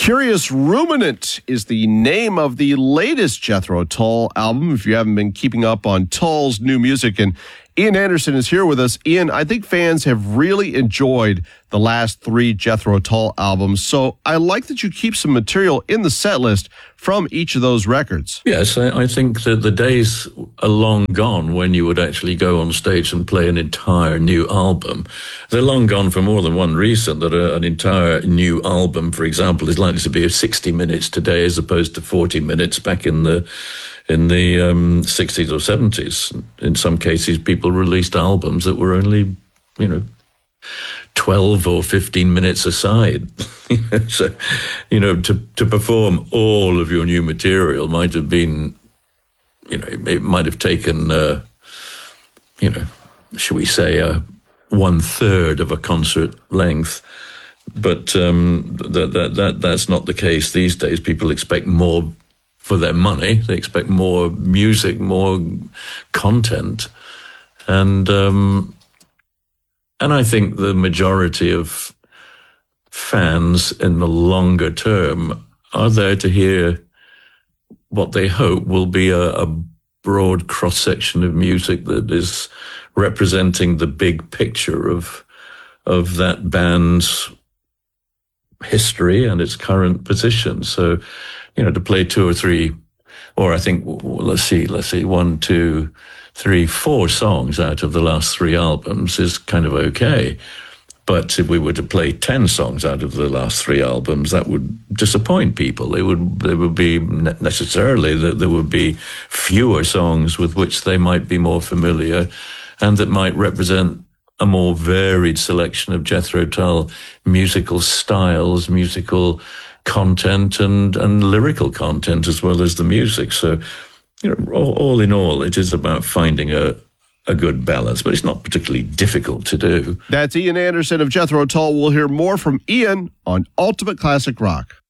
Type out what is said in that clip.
Curious Ruminant is the name of the latest Jethro Tull album, if you haven't been keeping up on Tull's new music. And Ian Anderson is here with us. Ian, I think fans have really enjoyed the last three Jethro Tull albums, so I like that you keep some material in the set list from each of those records. Yes, I think that the days are long gone when you would actually go on stage and play an entire new album. They're long gone for more than one reason, that an entire new album, for example, is likely to be 60 minutes today as opposed to 40 minutes back in the 60s or 70s. In some cases, people released albums that were only, 12 or 15 minutes aside. So, to perform all of your new material might have been, it might have taken, should we say, 1/3 of a concert length. But that's not the case these days. People expect more for their money. They expect more music, more content. And I think the majority of fans in the longer term are there to hear what they hope will be a broad cross-section of music that is representing the big picture of that band's history and its current position. So, to play two or three, or I think, let's see, 1, 2, 3, 4 songs out of the last 3 albums is kind of okay. But if we were to play 10 songs out of the last 3 albums, that would disappoint people. There would be necessarily that there would be fewer songs with which they might be more familiar and that might represent a more varied selection of Jethro Tull musical styles, musical content and lyrical content as well as the music. So, all in all, it is about finding a good balance, but it's not particularly difficult to do. That's Ian Anderson of Jethro Tull. We'll hear more from Ian on Ultimate Classic Rock.